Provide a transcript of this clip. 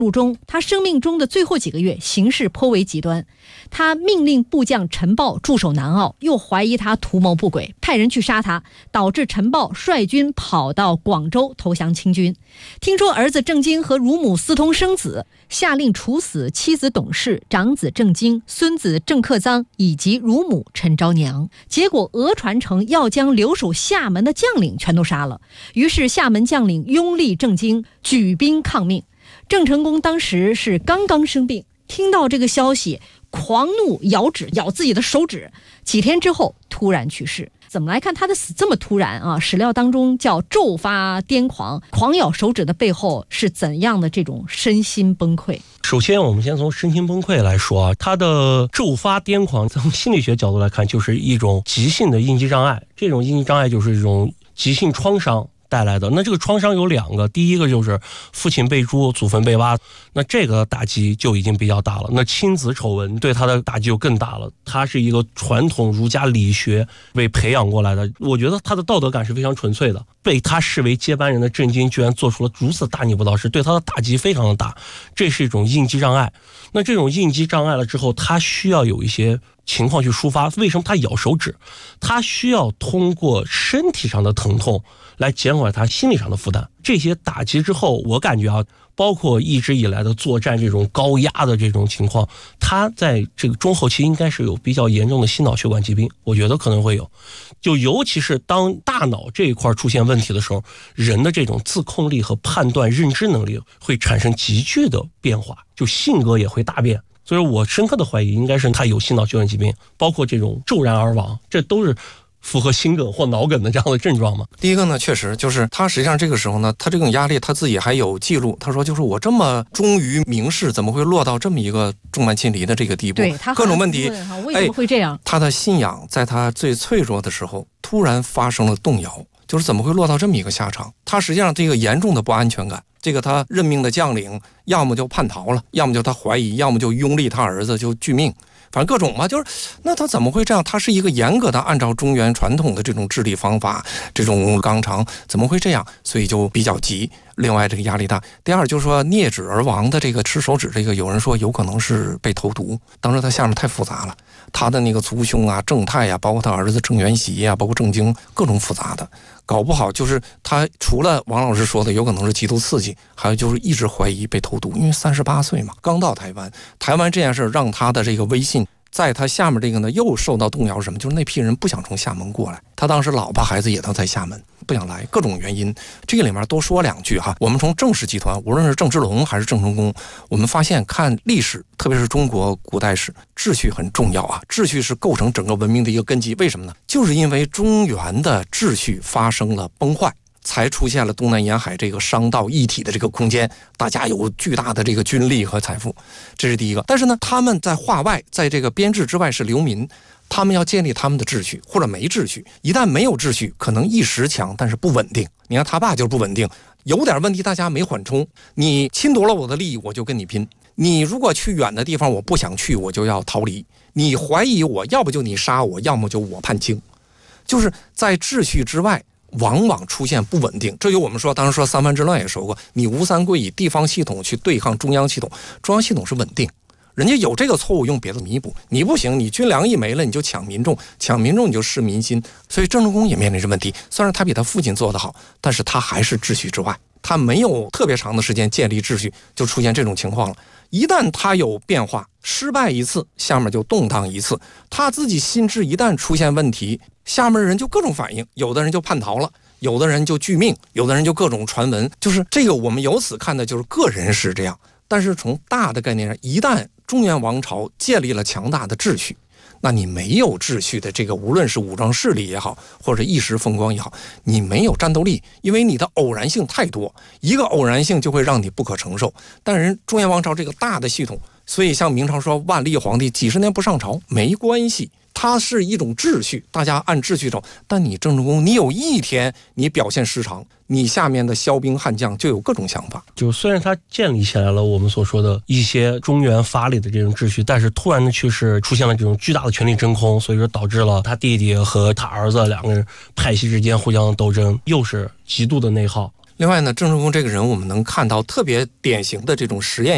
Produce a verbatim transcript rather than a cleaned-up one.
录中，他生命中的最后几个月行事颇为极端。他命令部将陈豹驻守南澳，又怀疑他图谋不轨，派人去杀他，导致陈豹率军跑到广州投降清军。听说儿子郑经和乳母私通生子，下令处死妻子董氏、长子郑经、孙子郑克臧以及乳母陈昭娘。结果讹传成要将留守厦门的将领全都杀了，于是厦门将领拥立郑经，举兵抗命。郑成功当时是刚刚生病，听到这个消息，狂怒咬指，咬自己的手指，几天之后突然去世。怎么来看他的死这么突然啊？史料当中叫骤发癫狂，狂咬手指的背后是怎样的这种身心崩溃？ 首先我们先从身心崩溃来说啊，他的骤发癫狂从心理学角度来看就是一种急性的应激障碍，这种应激障碍就是一种急性创伤带来的。那这个创伤有两个，第一个就是父亲被诛，祖坟被挖，那这个打击就已经比较大了。那亲子丑闻对他的打击就更大了。他是一个传统儒家理学被培养过来的，我觉得他的道德感是非常纯粹的。被他视为接班人的郑经居然做出了如此大逆不道事，对他的打击非常的大，这是一种应激障碍。那这种应激障碍了之后，他需要有一些情况去抒发。为什么他咬手指？他需要通过身体上的疼痛来减缓他心理上的负担。这些打击之后，我感觉啊，包括一直以来的作战这种高压的这种情况，他在这个中后期应该是有比较严重的心脑血管疾病，我觉得可能会有。就尤其是当大脑这一块出现问题的时候，人的这种自控力和判断认知能力会产生急剧的变化，就性格也会大变。所以我深刻的怀疑应该是他有心脑血管疾病，包括这种骤然而亡，这都是符合心梗或脑梗的这样的症状吗？ 第一个呢，确实就是他实际上这个时候呢，他这种压力他自己还有记录，他说就是我这么忠于名士，怎么会落到这么一个重慢亲离的这个地步？ 对，他各种问题， 为什么会这样？ 他的信仰在他最脆弱的时候突然发生了动摇，就是怎么会落到这么一个下场？他实际上这个严重的不安全感，这个他任命的将领要么就叛逃了，要么就他怀疑，要么就拥立他儿子就拒命，反正各种嘛，就是那他怎么会这样？他是一个严格的按照中原传统的这种治理方法，这种纲常，怎么会这样？所以就比较急。另外这个压力大。第二就是说啮指而亡的这个吃手指，这个有人说有可能是被投毒，当时他下面太复杂了，他的那个族兄啊、郑泰啊，包括他儿子郑元喜啊，包括郑经，各种复杂的，搞不好就是他除了王老师说的有可能是极度刺激，还有就是一直怀疑被投毒，因为三十八岁嘛，刚到台湾，台湾这件事让他的这个威信在他下面这个呢又受到动摇。什么？就是那批人不想从厦门过来，他当时老婆孩子也都在厦门，不想来，各种原因。这个里面多说两句哈。我们从郑氏集团，无论是郑芝龙还是郑成功，我们发现看历史，特别是中国古代史，秩序很重要啊，秩序是构成整个文明的一个根基。为什么呢？就是因为中原的秩序发生了崩坏，才出现了东南沿海这个商道一体的这个空间，大家有巨大的这个军力和财富，这是第一个。但是呢，他们在化外，在这个编制之外是流民，他们要建立他们的秩序，或者没秩序。一旦没有秩序，可能一时强，但是不稳定。你看他爸就是不稳定，有点问题大家没缓冲，你侵夺了我的利益，我就跟你拼。你如果去远的地方，我不想去，我就要逃离。你怀疑我，要不就你杀我，要么就我判清。就是在秩序之外往往出现不稳定。这就我们说当时说三藩之乱也说过，你吴三桂以地方系统去对抗中央系统，中央系统是稳定，人家有这个错误用别的弥补，你不行，你军粮一没了你就抢民众，抢民众你就失民心。所以郑成功也面临着问题，虽然他比他父亲做得好，但是他还是秩序之外，他没有特别长的时间建立秩序，就出现这种情况了。一旦他有变化，失败一次，下面就动荡一次。他自己心智一旦出现问题，下面人就各种反应，有的人就叛逃了，有的人就拒命，有的人就各种传闻。就是这个我们由此看的就是个人是这样，但是从大的概念上，一旦中原王朝建立了强大的秩序，那你没有秩序的这个，无论是武装势力也好，或者一时风光也好，你没有战斗力，因为你的偶然性太多，一个偶然性就会让你不可承受。但是中原王朝这个大的系统，所以像明朝说万历皇帝几十年不上朝没关系，它是一种秩序，大家按秩序走。但你郑成功，你有一天你表现失常，你下面的骁兵悍将就有各种想法。 就虽然他建立起来了我们所说的一些中原法理的这种秩序，但是突然的去世出现了这种巨大的权力真空，所以说导致了他弟弟和他儿子两个人派系之间互相斗争，又是极度的内耗。 另外呢，郑成功这个人我们能看到特别典型的这种实验